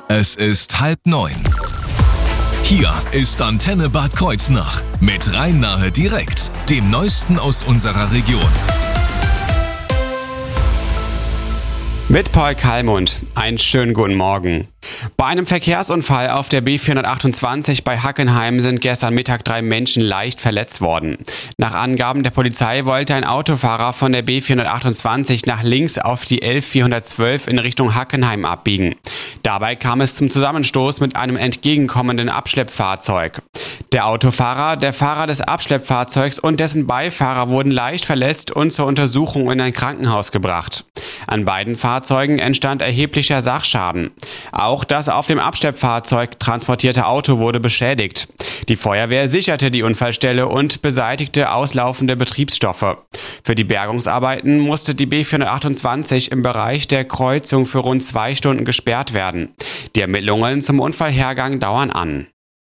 Es ist 8:30. Hier ist Antenne Bad Kreuznach mit Rhein-Nahe direkt, dem Neuesten aus unserer Region. Mit Paul Kallmund. Einen schönen guten Morgen. Bei einem Verkehrsunfall auf der B428 bei Hackenheim sind gestern Mittag 3 Menschen leicht verletzt worden. Nach Angaben der Polizei wollte ein Autofahrer von der B428 nach links auf die L412 in Richtung Hackenheim abbiegen. Dabei kam es zum Zusammenstoß mit einem entgegenkommenden Abschleppfahrzeug. Der Autofahrer, der Fahrer des Abschleppfahrzeugs und dessen Beifahrer wurden leicht verletzt und zur Untersuchung in ein Krankenhaus gebracht. An beiden Fahrzeugen entstand erheblicher Sachschaden. Auch das auf dem Abschleppfahrzeug transportierte Auto wurde beschädigt. Die Feuerwehr sicherte die Unfallstelle und beseitigte auslaufende Betriebsstoffe. Für die Bergungsarbeiten musste die B428 im Bereich der Kreuzung für rund 2 Stunden gesperrt werden. Die Ermittlungen zum Unfallhergang dauern an.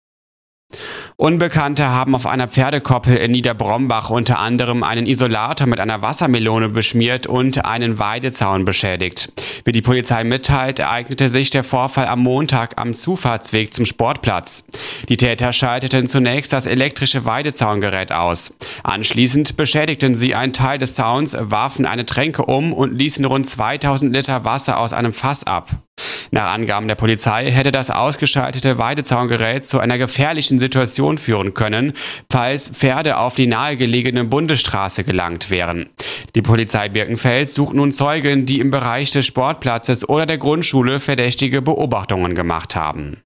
Unbekannte haben auf einer Pferdekoppel in Niederbrombach unter anderem einen Isolator mit einer Wassermelone beschmiert und einen Weidezaun beschädigt. Wie die Polizei mitteilt, ereignete sich der Vorfall am Montag am Zufahrtsweg zum Sportplatz. Die Täter schalteten zunächst das elektrische Weidezaungerät aus. Anschließend beschädigten sie einen Teil des Zauns, warfen eine Tränke um und ließen rund 2000 Liter Wasser aus einem Fass ab. Nach Angaben der Polizei hätte das ausgeschaltete Weidezaungerät zu einer gefährlichen Situation führen können, falls Pferde auf die nahegelegene Bundesstraße gelangt wären. Die Polizei Birkenfeld sucht nun Zeugen, die im Bereich des Sportplatzes oder der Grundschule verdächtige Beobachtungen gemacht haben.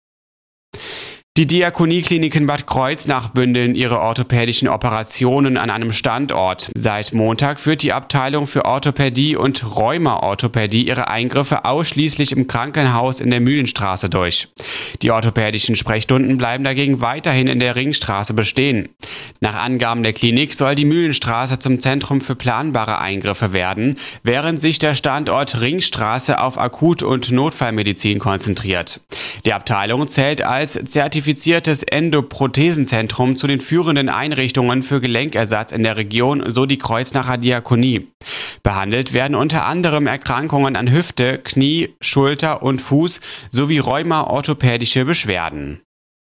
Die Diakoniekliniken Bad Kreuznach bündeln ihre orthopädischen Operationen an einem Standort. Seit Montag führt die Abteilung für Orthopädie und Rheuma-Orthopädie ihre Eingriffe ausschließlich im Krankenhaus in der Mühlenstraße durch. Die orthopädischen Sprechstunden bleiben dagegen weiterhin in der Ringstraße bestehen. Nach Angaben der Klinik soll die Mühlenstraße zum Zentrum für planbare Eingriffe werden, während sich der Standort Ringstraße auf Akut- und Notfallmedizin konzentriert. Die Abteilung zählt als zertifiziertes Endoprothesenzentrum zu den führenden Einrichtungen für Gelenkersatz in der Region, so die Kreuznacher Diakonie. Behandelt werden unter anderem Erkrankungen an Hüfte, Knie, Schulter und Fuß sowie rheuma-orthopädische Beschwerden.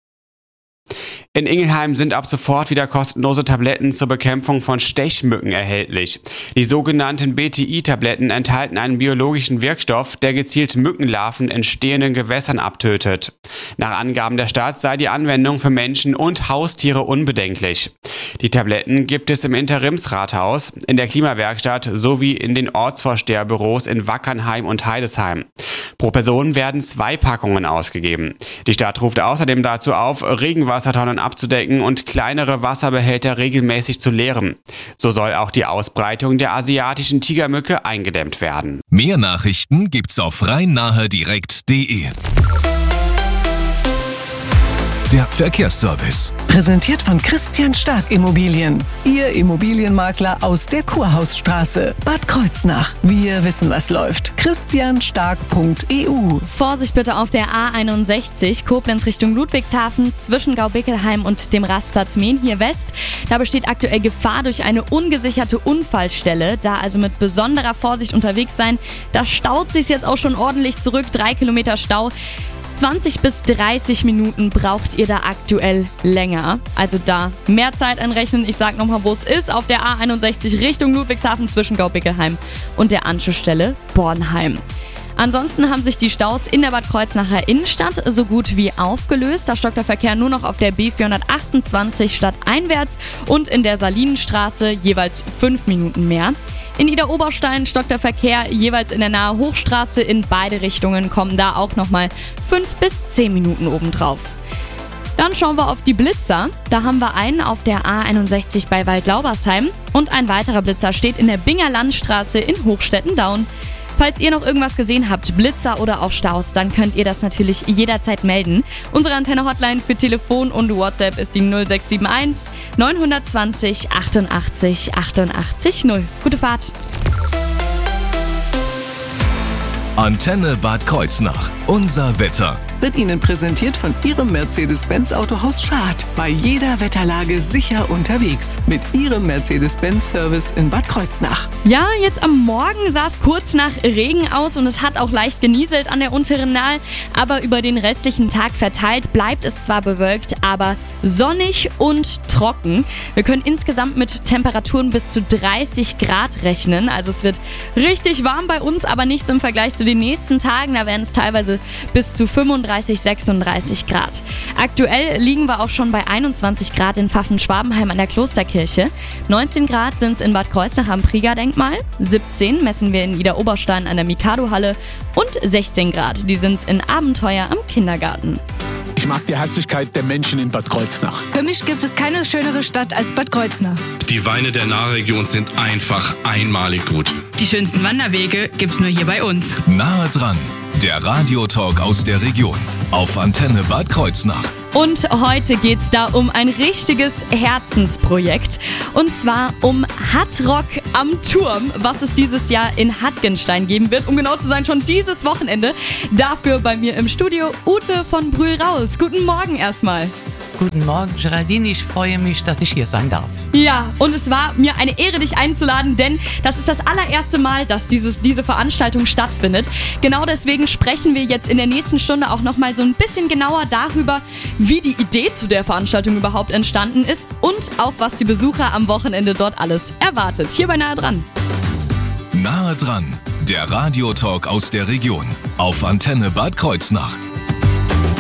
In Ingelheim sind ab sofort wieder kostenlose Tabletten zur Bekämpfung von Stechmücken erhältlich. Die sogenannten BTI-Tabletten enthalten einen biologischen Wirkstoff, der gezielt Mückenlarven in stehenden Gewässern abtötet. Nach Angaben der Stadt sei die Anwendung für Menschen und Haustiere unbedenklich. Die Tabletten gibt es im Interimsrathaus, in der Klimawerkstatt sowie in den Ortsvorsteherbüros in Wackernheim und Heidesheim. Pro Person werden 2 Packungen ausgegeben. Die Stadt ruft außerdem dazu auf, Regenwassertonnen abzudecken und kleinere Wasserbehälter regelmäßig zu leeren. So soll auch die Ausbreitung der asiatischen Tigermücke eingedämmt werden. Mehr Nachrichten gibt's auf rhein-nahe-direkt.de. Der Verkehrsservice. Präsentiert von Christian Stark Immobilien. Ihr Immobilienmakler aus der Kurhausstraße. Bad Kreuznach. Wir wissen, was läuft. christianstark.eu. Vorsicht bitte auf der A61 Koblenz Richtung Ludwigshafen zwischen Gaubickelheim und dem Rastplatz Menhir West. Da besteht aktuell Gefahr durch eine ungesicherte Unfallstelle. Da also mit besonderer Vorsicht unterwegs sein. Da staut sich jetzt auch schon ordentlich zurück. 3 Kilometer Stau. 20 bis 30 Minuten braucht ihr da aktuell länger. Also da mehr Zeit einrechnen. Ich sag nochmal, wo es ist. Auf der A61 Richtung Ludwigshafen zwischen Gaubickelheim und der Anschlussstelle Bornheim. Ansonsten haben sich die Staus in der Bad Kreuznacher Innenstadt so gut wie aufgelöst. Da stockt der Verkehr nur noch auf der B428 stadteinwärts und in der Salinenstraße jeweils 5 Minuten mehr. In Idar-Oberstein stockt der Verkehr jeweils in der Nahe Hochstraße. In beide Richtungen kommen da auch nochmal 5 bis 10 Minuten obendrauf. Dann schauen wir auf die Blitzer. Da haben wir einen auf der A61 bei Waldlaubersheim und ein weiterer Blitzer steht in der Binger Landstraße in Hochstetten-Daun. Falls ihr noch irgendwas gesehen habt, Blitzer oder auch Staus, dann könnt ihr das natürlich jederzeit melden. Unsere Antenne-Hotline für Telefon und WhatsApp ist die 0671 920 88 88 0. Gute Fahrt! Antenne Bad Kreuznach. Unser Wetter. Wird Ihnen präsentiert von Ihrem Mercedes-Benz Autohaus Schad. Bei jeder Wetterlage sicher unterwegs. Mit Ihrem Mercedes-Benz-Service in Bad Kreuznach. Ja, jetzt am Morgen sah es kurz nach Regen aus und es hat auch leicht genieselt an der unteren Nahe. Aber über den restlichen Tag verteilt bleibt es zwar bewölkt, aber sonnig und trocken. Wir können insgesamt mit Temperaturen bis zu 30 Grad rechnen. Also es wird richtig warm bei uns, aber nichts im Vergleich zu den nächsten Tagen. Da werden es teilweise bis zu 35, 36 Grad. Aktuell liegen wir auch schon bei 21 Grad in Pfaffen-Schwabenheim an der Klosterkirche. 19 Grad sind es in Bad Kreuznach am Prieger-Denkmal. 17 messen wir in Idar-Oberstein an der Mikado-Halle. Und 16 Grad, die sind es in Abenteuer am Kindergarten. Ich mag die Herzlichkeit der Menschen in Bad Kreuznach. Für mich gibt es keine schönere Stadt als Bad Kreuznach. Die Weine der Nahregion sind einfach einmalig gut. Die schönsten Wanderwege gibt's nur hier bei uns. Nahe dran, der Radiotalk aus der Region auf Antenne Bad Kreuznach. Und heute geht's da um ein richtiges Herzensprojekt. Und zwar um Hattrock am Turm, was es dieses Jahr in Hattgenstein geben wird. Um genau zu sein, schon dieses Wochenende. Dafür bei mir im Studio Ute von Brühl-Rauls. Guten Morgen erstmal. Guten Morgen, Geraldine. Ich freue mich, dass ich hier sein darf. Ja, und es war mir eine Ehre, dich einzuladen, denn das ist das allererste Mal, dass diese Veranstaltung stattfindet. Genau deswegen sprechen wir jetzt in der nächsten Stunde auch nochmal so ein bisschen genauer darüber, wie die Idee zu der Veranstaltung überhaupt entstanden ist und auch, was die Besucher am Wochenende dort alles erwartet. Hier bei Nahe dran. Nahe dran, der Radiotalk aus der Region auf Antenne Bad Kreuznach.